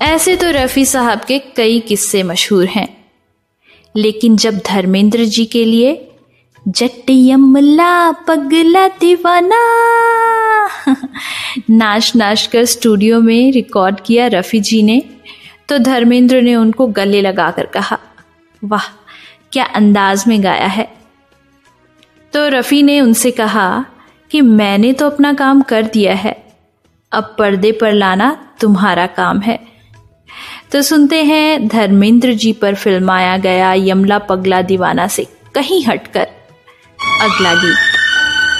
ऐसे तो रफ़ी साहब के कई किस्से मशहूर हैं, लेकिन जब धर्मेंद्र जी के लिए जट्टियमला पगला दीवाना नाच नाच कर स्टूडियो में रिकॉर्ड किया रफ़ी जी ने, तो धर्मेंद्र ने उनको गले लगाकर कहा, वाह क्या अंदाज में गाया है। तो रफ़ी ने उनसे कहा कि मैंने तो अपना काम कर दिया है, अब पर्दे पर लाना तुम्हारा काम है। तो सुनते हैं धर्मेंद्र जी पर फिल्माया गया यमला पगला दीवाना से कहीं हटकर अगला गीत।